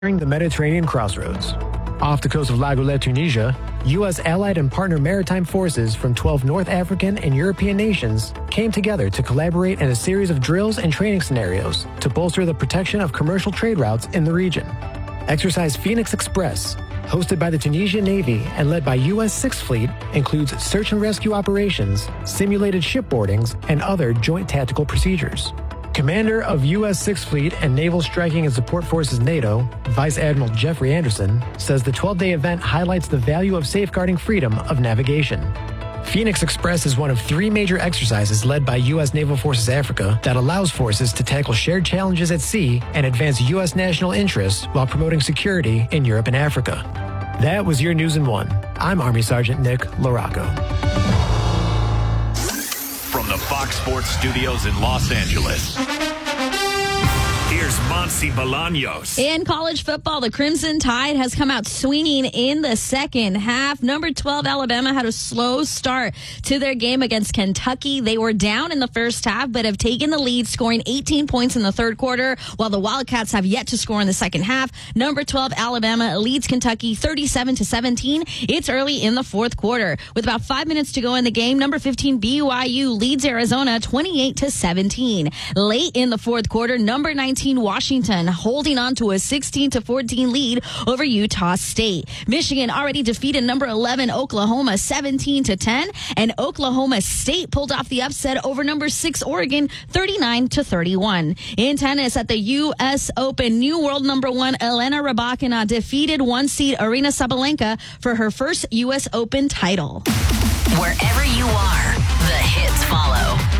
the Mediterranean crossroads. Off the coast of La Goulette, Tunisia, U.S. allied and partner maritime forces from 12 North African and European nations came together to collaborate in a series of drills and training scenarios to bolster the protection of commercial trade routes in the region. Exercise Phoenix Express, hosted by the Tunisian Navy and led by U.S. Sixth Fleet, includes search and rescue operations, simulated shipboardings, and other joint tactical procedures. Commander of U.S. Sixth Fleet and Naval Striking and Support Forces NATO, Vice Admiral Jeffrey Anderson, says the 12-day event highlights the value of safeguarding freedom of navigation. Phoenix Express is one of 3 major exercises led by U.S. Naval Forces Africa that allows forces to tackle shared challenges at sea and advance U.S. national interests while promoting security in Europe and Africa. That was your News in 1. I'm Army Sergeant Nick LaRocco. From the Fox Sports Studios in Los Angeles, here's Monsi Bolaños. In college football, the Crimson Tide has come out swinging in the second half. Number 12, Alabama, had a slow start to their game against Kentucky. They were down in the first half, but have taken the lead, scoring 18 points in the third quarter, while the Wildcats have yet to score in the second half. Number 12, Alabama, leads Kentucky 37-17. It's early in the fourth quarter. With about 5 minutes to go in the game, number 15, BYU, leads Arizona 28-17. Late in the fourth quarter, number 19, Washington, holding on to a 16-14 lead over Utah State. Michigan already defeated number 11 Oklahoma 17-10, and Oklahoma State pulled off the upset over number 6 Oregon 39-31. In tennis at the U.S. Open, new world number 1 Elena Rybakina defeated 1 seed Aryna Sabalenka for her first U.S. Open title. Wherever you are, the hits follow.